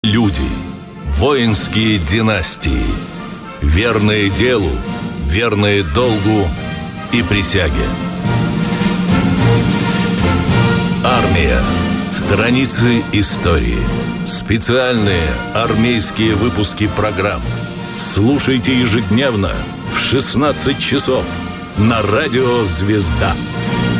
Люди, воинские династии, верные делу, верные долгу и присяге. Армия. Страницы истории. Специальные армейские выпуски программ. Слушайте ежедневно в 16 часов на радио «Звезда».